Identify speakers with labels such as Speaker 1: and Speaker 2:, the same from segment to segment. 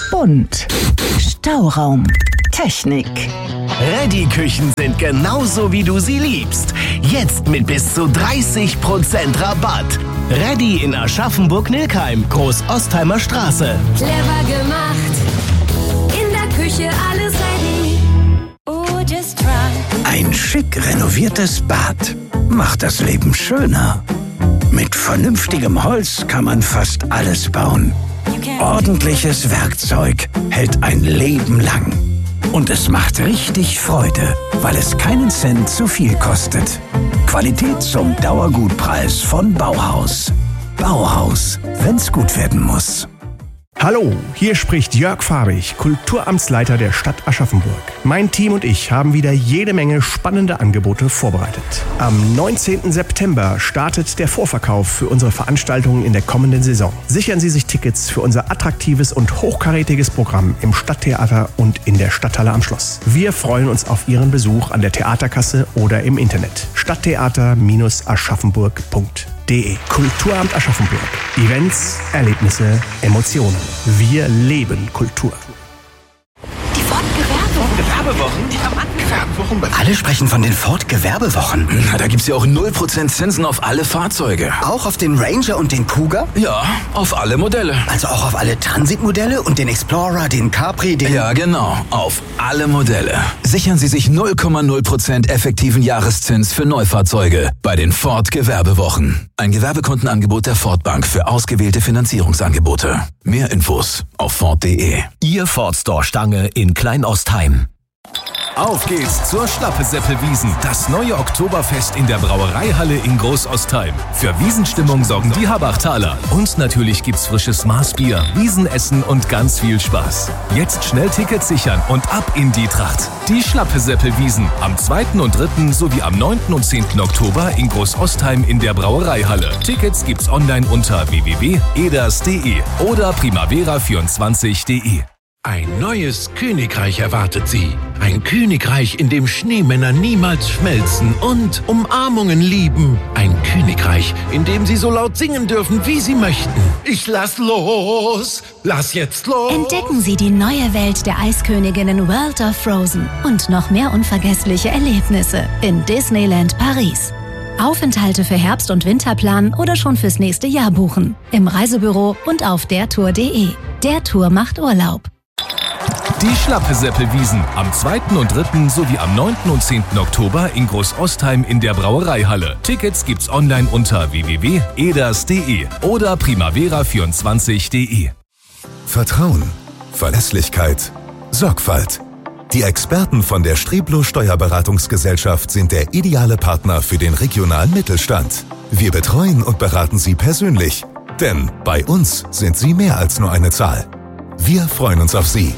Speaker 1: bunt. Stauraum. Technik.
Speaker 2: Reddy-Küchen sind genauso, wie du sie liebst. Jetzt mit bis zu 30% Rabatt. Reddy in Aschaffenburg-Nilkheim, Groß-Ostheimer Straße.
Speaker 3: Clever gemacht. In der Küche alles ready. Oh, just try.
Speaker 4: Ein schick renoviertes Bad macht das Leben schöner. Mit vernünftigem Holz kann man fast alles bauen. Ordentliches Werkzeug hält ein Leben lang. Und es macht richtig Freude, weil es keinen Cent zu viel kostet. Qualität zum Dauergutpreis von Bauhaus. Bauhaus, wenn's gut werden muss.
Speaker 5: Hallo, hier spricht Jörg Farbig, Kulturamtsleiter der Stadt Aschaffenburg. Mein Team und ich haben wieder jede Menge spannende Angebote vorbereitet. Am 19. September startet der Vorverkauf für unsere Veranstaltungen in der kommenden Saison. Sichern Sie sich Tickets für unser attraktives und hochkarätiges Programm im Stadttheater und in der Stadthalle am Schloss. Wir freuen uns auf Ihren Besuch an der Theaterkasse oder im Internet. Stadttheater-aschaffenburg.de Kulturamt Aschaffenburg. Events, Erlebnisse, Emotionen. Wir leben Kultur.
Speaker 6: Die Ford-Gewerbewochen? Die Gewerbewochen?
Speaker 7: Alle sprechen von den Ford-Gewerbewochen.
Speaker 8: Na, da gibt's ja auch 0% Zinsen auf alle Fahrzeuge.
Speaker 7: Auch auf den Ranger und den Kuga?
Speaker 8: Ja, auf alle Modelle.
Speaker 7: Also auch auf alle Transitmodelle und den Explorer, den Capri, den...
Speaker 8: Ja, genau, auf alle Modelle. Sichern Sie sich 0,0% effektiven Jahreszins für Neufahrzeuge bei den Ford-Gewerbewochen. Ein Gewerbekundenangebot der Ford Bank für ausgewählte Finanzierungsangebote. Mehr Infos auf Ford.de.
Speaker 9: Ihr Ford Store Stange in Kleinostheim. Auf geht's zur Schlappe-Seppel-Wiesn, das neue Oktoberfest in der Brauereihalle in Groß-Ostheim. Für Wiesenstimmung sorgen die Habachtaler. Und natürlich gibt's frisches Maßbier, Wiesenessen und ganz viel Spaß. Jetzt schnell Tickets sichern und ab in die Tracht. Die Schlappe-Seppel-Wiesn am 2. und 3. sowie am 9. und 10. Oktober in Groß-Ostheim in der Brauereihalle. Tickets gibt's online unter www.eders.de oder primavera24.de.
Speaker 10: Ein neues Königreich erwartet Sie. Ein Königreich, in dem Schneemänner niemals schmelzen und Umarmungen lieben. Ein Königreich, in dem Sie so laut singen dürfen, wie Sie möchten. Ich lass los! Lass jetzt los!
Speaker 11: Entdecken Sie die neue Welt der Eisköniginnen World of Frozen und noch mehr unvergessliche Erlebnisse in Disneyland Paris. Aufenthalte für Herbst- und Winterplan oder schon fürs nächste Jahr buchen. Im Reisebüro und auf dertour.de. Der Tour macht Urlaub.
Speaker 9: Die Schlappe-Seppel-Wiesn am 2. und 3. sowie am 9. und 10. Oktober in Groß-Ostheim in der Brauereihalle. Tickets gibt's online unter www.eders.de oder primavera24.de.
Speaker 12: Vertrauen, Verlässlichkeit, Sorgfalt. Die Experten von der Streblo Steuerberatungsgesellschaft sind der ideale Partner für den regionalen Mittelstand. Wir betreuen und beraten Sie persönlich, denn bei uns sind Sie mehr als nur eine Zahl. Wir freuen uns auf Sie.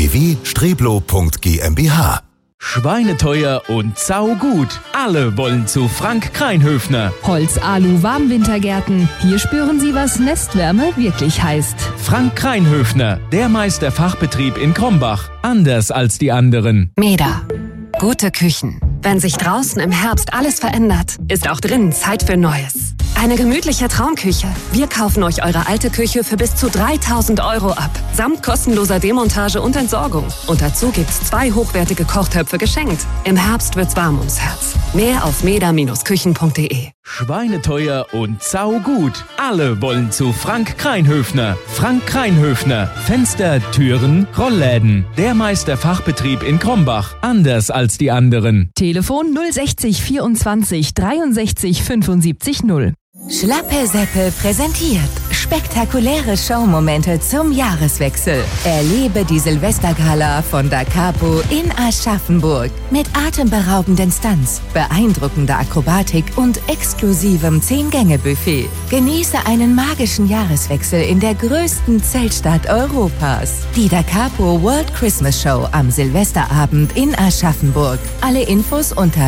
Speaker 12: www.streblo.gmbh.
Speaker 13: Schweineteuer und saugut. Alle wollen zu Frank Kreinhöfner.
Speaker 14: Holz-Alu-Warmwintergärten. Hier spüren Sie, was Nestwärme wirklich heißt.
Speaker 13: Frank Kreinhöfner, der Meisterfachbetrieb in Krombach. Anders als die anderen.
Speaker 15: Meda. Gute Küchen. Wenn sich draußen im Herbst alles verändert, ist auch drinnen Zeit für Neues. Eine gemütliche Traumküche. Wir kaufen euch eure alte Küche für bis zu 3.000 € ab. Samt kostenloser Demontage und Entsorgung. Und dazu gibt's 2 hochwertige Kochtöpfe geschenkt. Im Herbst wird's warm ums Herz. Mehr auf meda-küchen.de.
Speaker 13: Schweineteuer und saugut. Alle wollen zu Frank Kreinhöfner. Frank Kreinhöfner. Fenster, Türen, Rollläden. Der Meisterfachbetrieb in Krombach. Anders als die anderen.
Speaker 14: Telefon 060 24 63 75 0.
Speaker 1: Schlappe Seppel präsentiert spektakuläre Showmomente zum Jahreswechsel. Erlebe die Silvestergala von Da Capo in Aschaffenburg mit atemberaubenden Stunts, beeindruckender Akrobatik und exklusivem 10-Gänge-Buffet. Genieße einen magischen Jahreswechsel in der größten Zeltstadt Europas. Die Da Capo World Christmas Show am Silvesterabend in Aschaffenburg. Alle Infos unter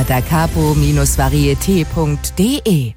Speaker 1: dacapo-varieté.de.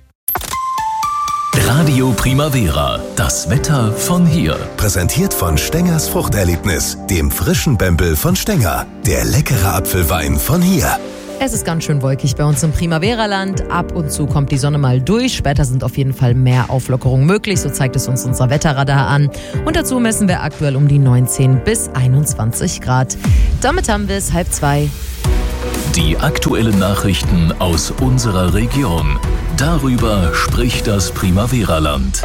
Speaker 9: Radio Primavera, das Wetter von hier.
Speaker 12: Präsentiert von Stengers Fruchterlebnis, dem frischen Bembel von Stenger. Der leckere Apfelwein von hier.
Speaker 16: Es ist ganz schön wolkig bei uns im Primavera-Land. Ab und zu kommt die Sonne mal durch. Später sind auf jeden Fall mehr Auflockerungen möglich. So zeigt es uns unser Wetterradar an. Und dazu messen wir aktuell um die 19 bis 21 Grad. Damit haben wir es 1:30.
Speaker 9: Die aktuellen Nachrichten aus unserer Region. Darüber spricht das Primavera-Land.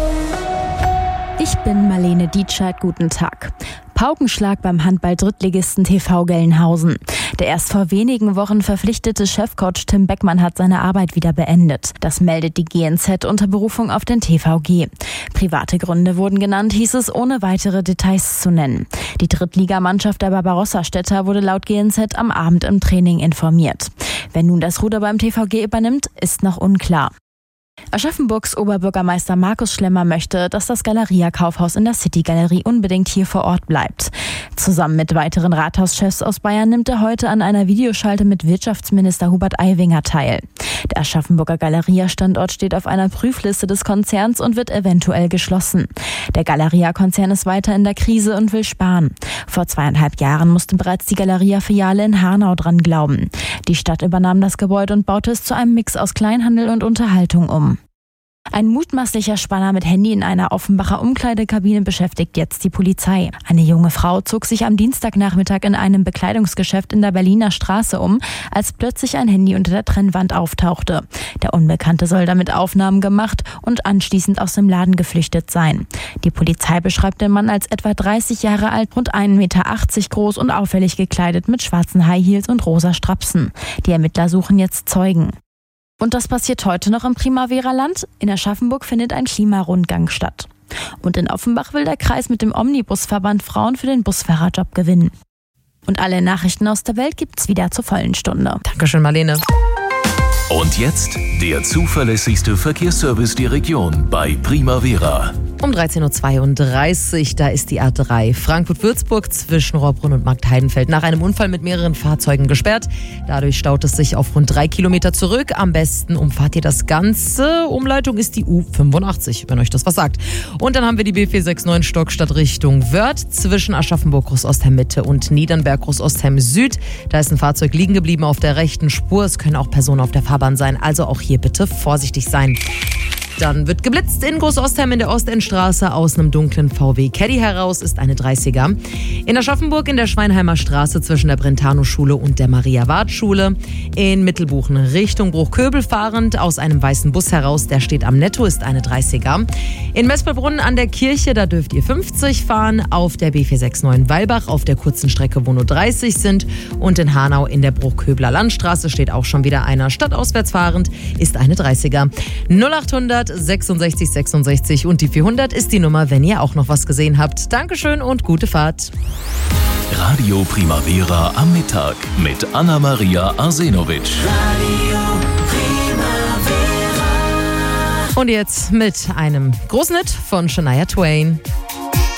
Speaker 17: Ich bin Marlene Dietscheid, guten Tag. Paukenschlag beim Handball-Drittligisten TV Gelnhausen. Der erst vor wenigen Wochen verpflichtete Chefcoach Tim Beckmann hat seine Arbeit wieder beendet. Das meldet die GNZ unter Berufung auf den TVG. Private Gründe wurden genannt, hieß es, ohne weitere Details zu nennen. Die Drittligamannschaft der Barbarossa-Städter wurde laut GNZ am Abend im Training informiert. Wer nun das Ruder beim TVG übernimmt, ist noch unklar. Aschaffenburgs Oberbürgermeister Markus Schlemmer möchte, dass das Galeria-Kaufhaus in der City-Galerie unbedingt hier vor Ort bleibt. Zusammen mit weiteren Rathauschefs aus Bayern nimmt er heute an einer Videoschalte mit Wirtschaftsminister Hubert Aiwanger teil. Der Aschaffenburger Galeria-Standort steht auf einer Prüfliste des Konzerns und wird eventuell geschlossen. Der Galeria-Konzern ist weiter in der Krise und will sparen. Vor 2,5 Jahren musste bereits die Galeria-Filiale in Hanau dran glauben. Die Stadt übernahm das Gebäude und baute es zu einem Mix aus Kleinhandel und Unterhaltung um. Ein mutmaßlicher Spanner mit Handy in einer Offenbacher Umkleidekabine beschäftigt jetzt die Polizei. Eine junge Frau zog sich am Dienstagnachmittag in einem Bekleidungsgeschäft in der Berliner Straße um, als plötzlich ein Handy unter der Trennwand auftauchte. Der Unbekannte soll damit Aufnahmen gemacht und anschließend aus dem Laden geflüchtet sein. Die Polizei beschreibt den Mann als etwa 30 Jahre alt, rund 1,80 Meter groß und auffällig gekleidet mit schwarzen High Heels und rosa Strapsen. Die Ermittler suchen jetzt Zeugen. Und das passiert heute noch im Primavera-Land. In Aschaffenburg findet ein Klimarundgang statt. Und in Offenbach will der Kreis mit dem Omnibusverband Frauen für den Busfahrerjob gewinnen. Und alle Nachrichten aus der Welt gibt's wieder zur vollen Stunde.
Speaker 16: Dankeschön, Marlene.
Speaker 9: Und jetzt der zuverlässigste Verkehrsservice der Region bei Primavera.
Speaker 16: Um 13.32 Uhr, da ist die A3 Frankfurt-Würzburg zwischen Rohrbrunn und Marktheidenfeld nach einem Unfall mit mehreren Fahrzeugen gesperrt. Dadurch staut es sich auf rund 3 Kilometer zurück. Am besten umfahrt ihr das Ganze. Umleitung ist die U85, wenn euch das was sagt. Und dann haben wir die B469 Stockstadt Richtung Wörth zwischen Aschaffenburg Großostheim Mitte und Niedernberg Großostheim Süd. Da ist ein Fahrzeug liegen geblieben auf der rechten Spur. Es können auch Personen auf der Fahrbahn sein, also auch hier bitte vorsichtig sein. Dann wird geblitzt in Großostheim in der Ostendstraße aus einem dunklen VW Caddy heraus, ist eine 30er. In Aschaffenburg in der Schweinheimer Straße zwischen der Brentano-Schule und der Maria-Ward-Schule. In Mittelbuchen Richtung Bruchköbel fahrend aus einem weißen Bus heraus, der steht am Netto, ist eine 30er. In Mespelbrunn an der Kirche, da dürft ihr 50 fahren. Auf der B469 Weilbach auf der kurzen Strecke, wo nur 30 sind. Und in Hanau in der Bruchköbler Landstraße steht auch schon wieder einer stadtauswärts fahrend, ist eine 30er. 0800 66 66 und die 400 ist die Nummer, wenn ihr auch noch was gesehen habt. Dankeschön und gute Fahrt.
Speaker 9: Radio Primavera am Mittag mit Anna-Maria Arsenovic.
Speaker 3: Radio Primavera.
Speaker 16: Und jetzt mit einem großen Hit von Shania Twain.